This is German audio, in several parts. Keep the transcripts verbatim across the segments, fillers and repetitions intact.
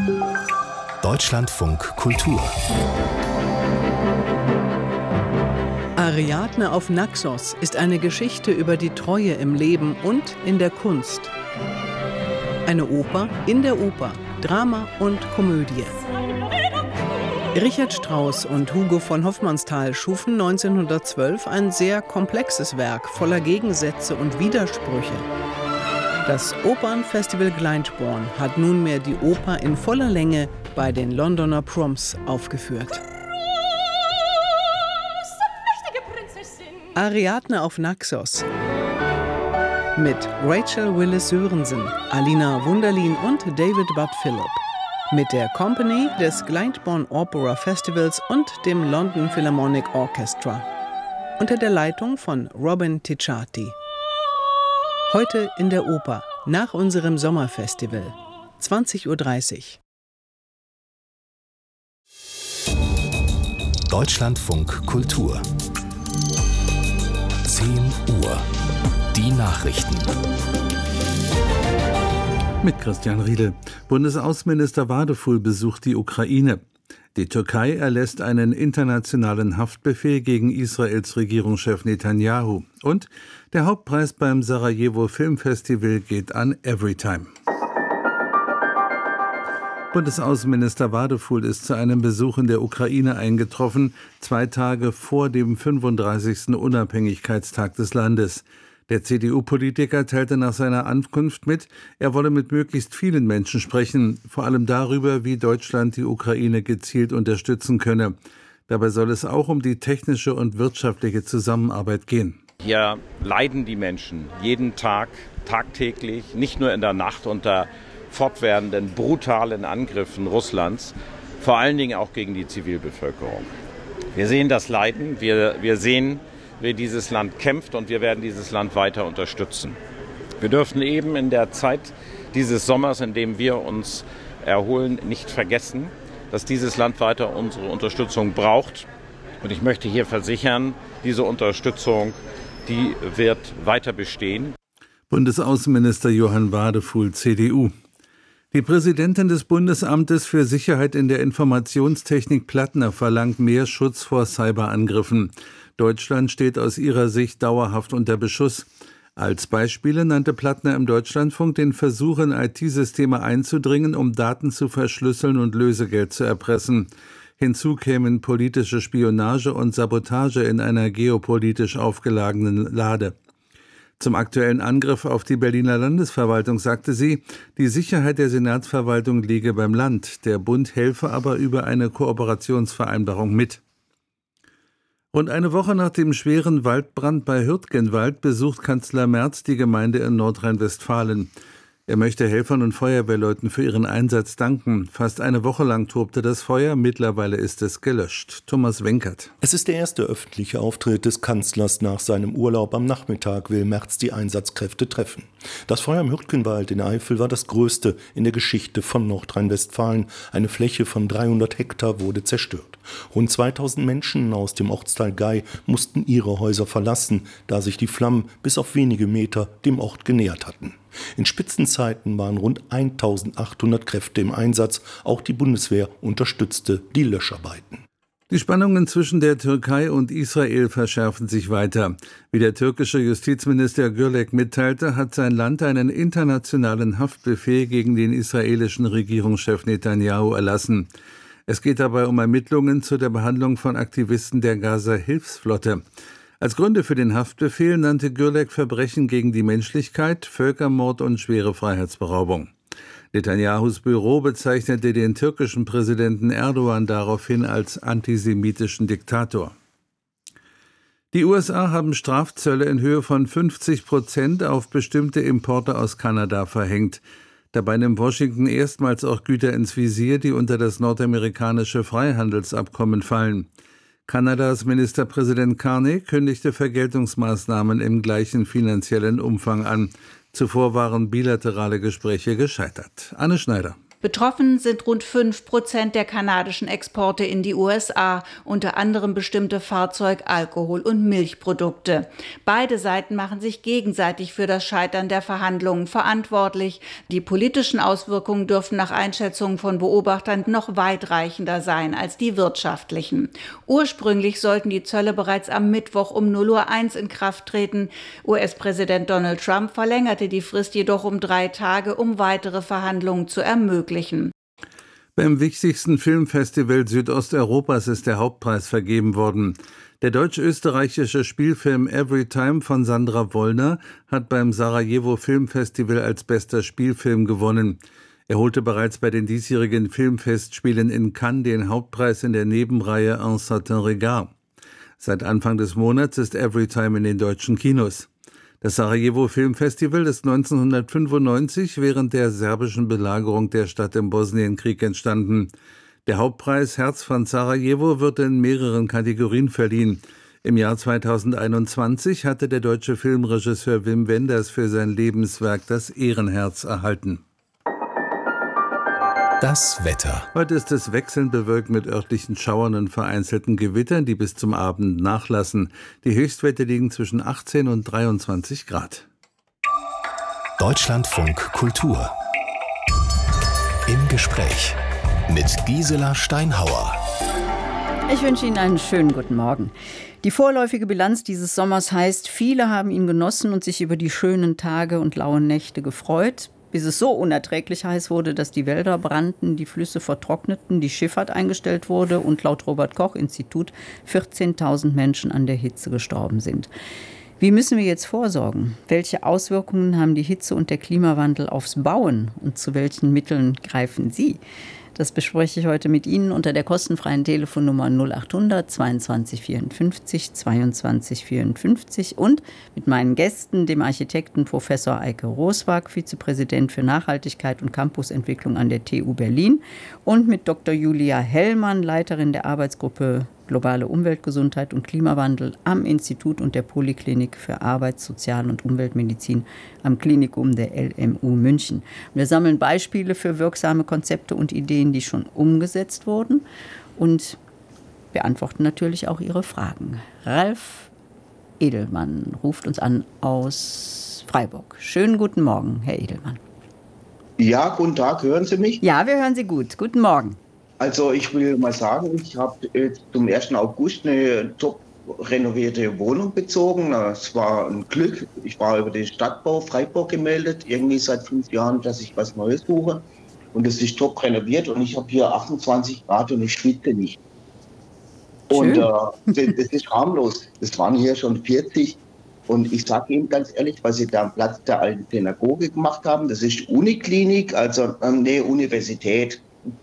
Deutschlandfunk Kultur. Ariadne auf Naxos ist eine Geschichte über die Treue im Leben und in der Kunst. Eine Oper in der Oper, Drama und Komödie. Richard Strauss und Hugo von Hofmannsthal schufen neunzehnhundertzwölf ein sehr komplexes Werk voller Gegensätze und Widersprüche. Das Opernfestival Glyndebourne hat nunmehr die Oper in voller Länge bei den Londoner Proms aufgeführt. Ariadne auf Naxos mit Rachel Willis Sörensen, Alina Wunderlin und David Budd Philip. Mit der Company des Glyndebourne Opera Festivals und dem London Philharmonic Orchestra. Unter der Leitung von Robin Ticciati. Heute in der Oper, nach unserem Sommerfestival, zwanzig Uhr dreißig. Deutschlandfunk Kultur. zehn Uhr. Die Nachrichten. Mit Christian Riedel. Bundesaußenminister Wadefuhl besucht die Ukraine. Die Türkei erlässt einen internationalen Haftbefehl gegen Israels Regierungschef Netanyahu. Und der Hauptpreis beim Sarajevo Filmfestival geht an Everytime. Bundesaußenminister Wadefuhl ist zu einem Besuch in der Ukraine eingetroffen, zwei Tage vor dem fünfunddreißigsten Unabhängigkeitstag des Landes. Der C D U-Politiker teilte nach seiner Ankunft mit, er wolle mit möglichst vielen Menschen sprechen, vor allem darüber, wie Deutschland die Ukraine gezielt unterstützen könne. Dabei soll es auch um die technische und wirtschaftliche Zusammenarbeit gehen. Hier leiden die Menschen jeden Tag, tagtäglich, nicht nur in der Nacht unter fortwährenden brutalen Angriffen Russlands, vor allen Dingen auch gegen die Zivilbevölkerung. Wir sehen das Leiden, wir, wir sehen, wie dieses Land kämpft und wir werden dieses Land weiter unterstützen. Wir dürfen eben in der Zeit dieses Sommers, in dem wir uns erholen, nicht vergessen, dass dieses Land weiter unsere Unterstützung braucht. Und ich möchte hier versichern, diese Unterstützung, die wird weiter bestehen. Bundesaußenminister Johann Wadefuhl, C D U. Die Präsidentin des Bundesamtes für Sicherheit in der Informationstechnik Plattner verlangt mehr Schutz vor Cyberangriffen. Deutschland steht aus ihrer Sicht dauerhaft unter Beschuss. Als Beispiele nannte Plattner im Deutschlandfunk den Versuch, in I T-Systeme einzudringen, um Daten zu verschlüsseln und Lösegeld zu erpressen. Hinzu kämen politische Spionage und Sabotage in einer geopolitisch aufgeladenen Lage. Zum aktuellen Angriff auf die Berliner Landesverwaltung sagte sie, die Sicherheit der Senatsverwaltung liege beim Land. Der Bund helfe aber über eine Kooperationsvereinbarung mit. Rund eine Woche nach dem schweren Waldbrand bei Hürtgenwald besucht Kanzler Merz die Gemeinde in Nordrhein-Westfalen. Er möchte Helfern und Feuerwehrleuten für ihren Einsatz danken. Fast eine Woche lang tobte das Feuer, mittlerweile ist es gelöscht. Thomas Wenkert. Es ist der erste öffentliche Auftritt des Kanzlers nach seinem Urlaub. Am Nachmittag will Merz die Einsatzkräfte treffen. Das Feuer im Hürtgenwald in Eifel war das größte in der Geschichte von Nordrhein-Westfalen. Eine Fläche von dreihundert Hektar wurde zerstört. Rund zweitausend Menschen aus dem Ortsteil Gei mussten ihre Häuser verlassen, da sich die Flammen bis auf wenige Meter dem Ort genähert hatten. In Spitzenzeiten waren rund eintausendachthundert Kräfte im Einsatz. Auch die Bundeswehr unterstützte die Löscharbeiten. Die Spannungen zwischen der Türkei und Israel verschärfen sich weiter. Wie der türkische Justizminister Gürlek mitteilte, hat sein Land einen internationalen Haftbefehl gegen den israelischen Regierungschef Netanyahu erlassen. Es geht dabei um Ermittlungen zu der Behandlung von Aktivisten der Gaza-Hilfsflotte. Als Gründe für den Haftbefehl nannte Gürlek Verbrechen gegen die Menschlichkeit, Völkermord und schwere Freiheitsberaubung. Netanyahus Büro bezeichnete den türkischen Präsidenten Erdogan daraufhin als antisemitischen Diktator. Die U S A haben Strafzölle in Höhe von fünfzig Prozent auf bestimmte Importe aus Kanada verhängt. Dabei nimmt Washington erstmals auch Güter ins Visier, die unter das nordamerikanische Freihandelsabkommen fallen. Kanadas Ministerpräsident Carney kündigte Vergeltungsmaßnahmen im gleichen finanziellen Umfang an. Zuvor waren bilaterale Gespräche gescheitert. Anne Schneider. Betroffen sind rund fünf Prozent der kanadischen Exporte in die U S A, unter anderem bestimmte Fahrzeug-, Alkohol- und Milchprodukte. Beide Seiten machen sich gegenseitig für das Scheitern der Verhandlungen verantwortlich. Die politischen Auswirkungen dürften nach Einschätzung von Beobachtern noch weitreichender sein als die wirtschaftlichen. Ursprünglich sollten die Zölle bereits am Mittwoch um null Uhr eins in Kraft treten. U S-Präsident Donald Trump verlängerte die Frist jedoch um drei Tage, um weitere Verhandlungen zu ermöglichen. Beim wichtigsten Filmfestival Südosteuropas ist der Hauptpreis vergeben worden. Der deutsch-österreichische Spielfilm Everytime von Sandra Wollner hat beim Sarajevo Filmfestival als bester Spielfilm gewonnen. Er holte bereits bei den diesjährigen Filmfestspielen in Cannes den Hauptpreis in der Nebenreihe Un certain regard. Seit Anfang des Monats ist Everytime in den deutschen Kinos. Das Sarajevo Filmfestival ist neunzehnhundertfünfundneunzig während der serbischen Belagerung der Stadt im Bosnienkrieg entstanden. Der Hauptpreis Herz von Sarajevo wird in mehreren Kategorien verliehen. Im Jahr zweitausendeinundzwanzig hatte der deutsche Filmregisseur Wim Wenders für sein Lebenswerk das Ehrenherz erhalten. Das Wetter. Heute ist es wechselnd bewölkt mit örtlichen Schauern und vereinzelten Gewittern, die bis zum Abend nachlassen. Die Höchstwerte liegen zwischen achtzehn und dreiundzwanzig Grad. Deutschlandfunk Kultur. Im Gespräch mit Gisela Steinhauer. Ich wünsche Ihnen einen schönen guten Morgen. Die vorläufige Bilanz dieses Sommers heißt, viele haben ihn genossen und sich über die schönen Tage und lauen Nächte gefreut, bis es so unerträglich heiß wurde, dass die Wälder brannten, die Flüsse vertrockneten, die Schifffahrt eingestellt wurde und laut Robert-Koch-Institut vierzehntausend Menschen an der Hitze gestorben sind. Wie müssen wir jetzt vorsorgen? Welche Auswirkungen haben die Hitze und der Klimawandel aufs Bauen und zu welchen Mitteln greifen Sie? Das bespreche ich heute mit Ihnen unter der kostenfreien Telefonnummer null achthundert zweiundzwanzig vierundfünfzig zweiundzwanzig vierundfünfzig und mit meinen Gästen, dem Architekten Professor Eike Roswag, Vizepräsident für Nachhaltigkeit und Campusentwicklung an der T U Berlin, und mit Doktor Julia Hellmann, Leiterin der Arbeitsgruppe Globale Umweltgesundheit und Klimawandel am Institut und der Poliklinik für Arbeits-, Sozial- und Umweltmedizin am Klinikum der L M U München. Wir sammeln Beispiele für wirksame Konzepte und Ideen, die schon umgesetzt wurden, und beantworten natürlich auch Ihre Fragen. Ralf Edelmann ruft uns an aus Freiburg. Schönen guten Morgen, Herr Edelmann. Ja, guten Tag, hören Sie mich? Ja, wir hören Sie gut. Guten Morgen. Also ich will mal sagen, ich habe zum ersten August eine top renovierte Wohnung bezogen. Es war ein Glück. Ich war über den Stadtbau Freiburg gemeldet, irgendwie seit fünf Jahren, dass ich was Neues suche. Und es ist top renoviert und ich habe hier achtundzwanzig Grad und ich schwitze nicht. Und äh, das, das ist harmlos. Das waren hier schon vierzig. Und ich sage Ihnen ganz ehrlich, was Sie da am Platz der alten Synagoge gemacht haben, das ist Uniklinik, also eine Universität.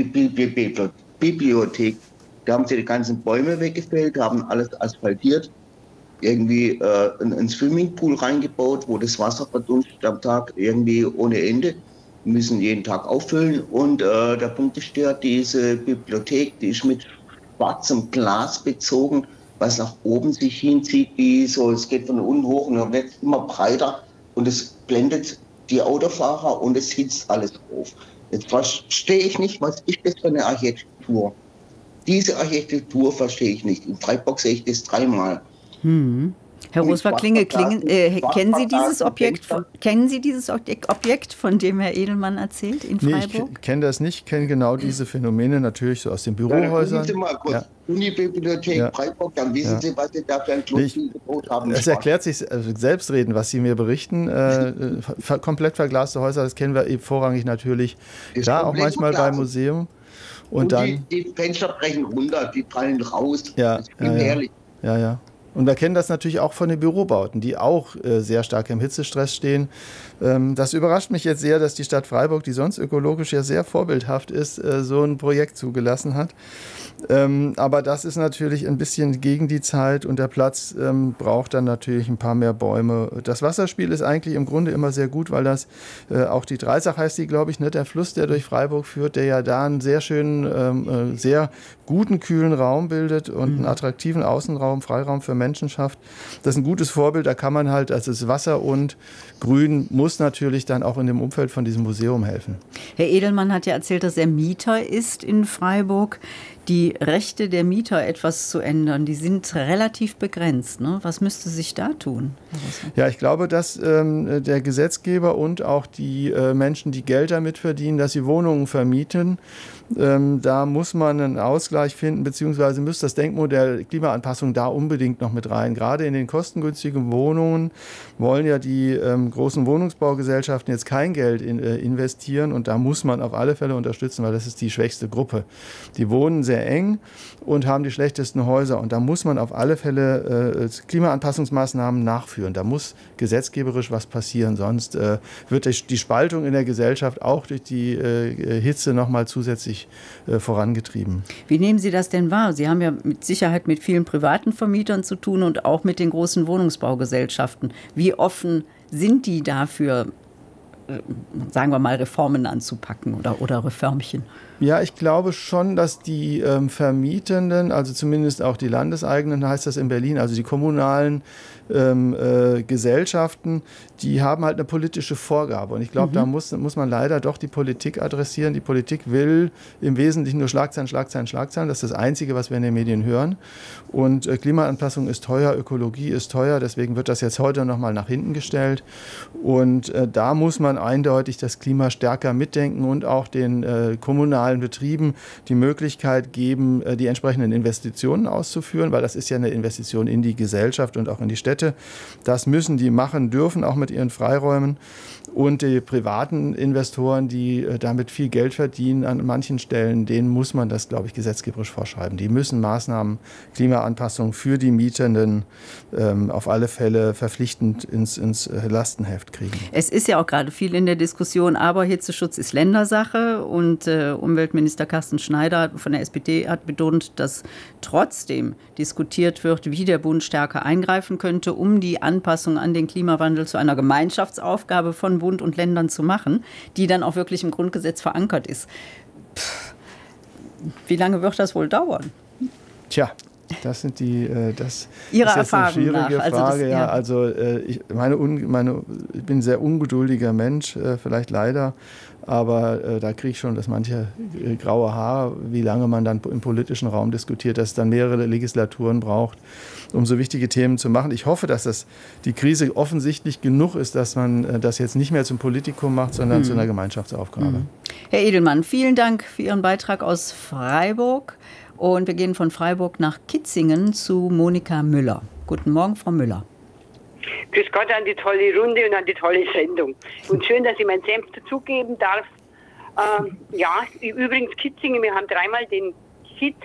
Bibliothek. Da haben sie die ganzen Bäume weggefällt, haben alles asphaltiert, irgendwie äh, einen Swimmingpool reingebaut, wo das Wasser verdunstet am Tag irgendwie ohne Ende. Wir müssen jeden Tag auffüllen. Und äh, der Punkt ist der, diese Bibliothek, die ist mit schwarzem Glas bezogen, was nach oben sich hinzieht, wie so, es geht von unten hoch und dann wird es immer breiter und es blendet die Autofahrer und es hitzt alles auf. Jetzt verstehe ich nicht, was ist das für eine Architektur? Diese Architektur verstehe ich nicht. In Freiburg sehe ich das dreimal. Hm. Herr Roswag-Klinge, äh, kennen Sie dieses Objekt, von, kennen Sie dieses Objekt, von dem Herr Edelmann erzählt, in Freiburg? Nee, ich kenne das nicht, kenne genau diese Phänomene natürlich so aus den Bürohäusern. Ja, Sie mal kurz. Ja. Unibibliothek ja. Freiburg, dann wissen ja. Sie, was Sie da für ein Kloster gebaut haben. Es erklärt sich also selbstredend, was Sie mir berichten. Äh, komplett verglaste Häuser, das kennen wir eben vorrangig natürlich. Da auch manchmal beim Museum. Und, und dann, die, die Fenster brechen runter, die fallen raus. Ja, das ist gefährlich. Ja, ja. ja. Und wir kennen das natürlich auch von den Bürobauten, die auch äh, sehr stark im Hitzestress stehen. Ähm, das überrascht mich jetzt sehr, dass die Stadt Freiburg, die sonst ökologisch ja sehr vorbildhaft ist, äh, so ein Projekt zugelassen hat. Ähm, aber das ist natürlich ein bisschen gegen die Zeit und der Platz ähm, braucht dann natürlich ein paar mehr Bäume. Das Wasserspiel ist eigentlich im Grunde immer sehr gut, weil das äh, auch die Dreisach heißt die, glaube ich, ne? Der Fluss, der durch Freiburg führt, der ja da einen sehr schönen, ähm, äh, sehr guten, kühlen Raum bildet und mhm. einen attraktiven Außenraum, Freiraum für Menschen. Menschen schafft. Das ist ein gutes Vorbild, da kann man halt, also das Wasser und Grün muss natürlich dann auch in dem Umfeld von diesem Museum helfen. Herr Edelmann hat ja erzählt, dass er Mieter ist in Freiburg. Die Rechte der Mieter etwas zu ändern, die sind relativ begrenzt. Ne? Was müsste sich da tun? Ja, ich glaube, dass ähm, der Gesetzgeber und auch die äh, Menschen, die Geld damit verdienen, dass sie Wohnungen vermieten, ähm, da muss man einen Ausgleich finden, beziehungsweise müsste das Denkmodell Klimaanpassung da unbedingt noch mit rein. Gerade in den kostengünstigen Wohnungen wollen ja die ähm, großen Wohnungsbaugesellschaften jetzt kein Geld in, äh, investieren und da muss man auf alle Fälle unterstützen, weil das ist die schwächste Gruppe. Die wohnen sehr eng und haben die schlechtesten Häuser. Und da muss man auf alle Fälle äh, Klimaanpassungsmaßnahmen nachführen. Da muss gesetzgeberisch was passieren. Sonst äh, wird die Spaltung in der Gesellschaft auch durch die äh, Hitze nochmal zusätzlich äh, vorangetrieben. Wie nehmen Sie das denn wahr? Sie haben ja mit Sicherheit mit vielen privaten Vermietern zu tun und auch mit den großen Wohnungsbaugesellschaften. Wie offen sind die dafür, äh, sagen wir mal, Reformen anzupacken oder, oder Reformchen? Ja, ich glaube schon, dass die ähm, Vermietenden, also zumindest auch die landeseigenen, heißt das in Berlin, also die kommunalen ähm, äh, Gesellschaften, die haben halt eine politische Vorgabe. Und ich glaube, mhm. da muss, muss man leider doch die Politik adressieren. Die Politik will im Wesentlichen nur Schlagzeilen, Schlagzeilen, Schlagzeilen. Das ist das Einzige, was wir in den Medien hören. Und äh, Klimaanpassung ist teuer, Ökologie ist teuer. Deswegen wird das jetzt heute nochmal nach hinten gestellt. Und äh, da muss man eindeutig das Klima stärker mitdenken und auch den äh, kommunalen Betrieben die Möglichkeit geben, die entsprechenden Investitionen auszuführen, weil das ist ja eine Investition in die Gesellschaft und auch in die Städte. Das müssen die machen dürfen, auch mit ihren Freiräumen. Und die privaten Investoren, die damit viel Geld verdienen an manchen Stellen, denen muss man das, glaube ich, gesetzgeberisch vorschreiben. Die müssen Maßnahmen, Klimaanpassung für die Mietenden ähm, auf alle Fälle verpflichtend ins, ins Lastenheft kriegen. Es ist ja auch gerade viel in der Diskussion, aber Hitzeschutz ist Ländersache und äh, Umweltminister Carsten Schneider von der S P D hat betont, dass trotzdem diskutiert wird, wie der Bund stärker eingreifen könnte, um die Anpassung an den Klimawandel zu einer Gemeinschaftsaufgabe von Bund und Ländern zu machen, die dann auch wirklich im Grundgesetz verankert ist. Pff, wie lange wird das wohl dauern? Tja, das sind die, äh, das Ihre ist jetzt eine schwierige nach. Also Frage. das, ja. ja. Also äh, ich, meine, un, meine, ich bin ein sehr ungeduldiger Mensch, äh, vielleicht leider, aber äh, da kriege ich schon das manche äh, graue Haar, wie lange man dann im politischen Raum diskutiert, dass es dann mehrere Legislaturen braucht, um so wichtige Themen zu machen. Ich hoffe, dass das, die Krise offensichtlich genug ist, dass man äh, das jetzt nicht mehr zum Politikum macht, sondern mhm. zu einer Gemeinschaftsaufgabe. Mhm. Herr Edelmann, vielen Dank für Ihren Beitrag aus Freiburg. Und wir gehen von Freiburg nach Kitzingen zu Monika Müller. Guten Morgen, Frau Müller. Grüß Gott an die tolle Runde und an die tolle Sendung. Und schön, dass ich meinen Senf dazugeben darf. Ähm, ja, übrigens Kitzingen, wir haben dreimal den Hit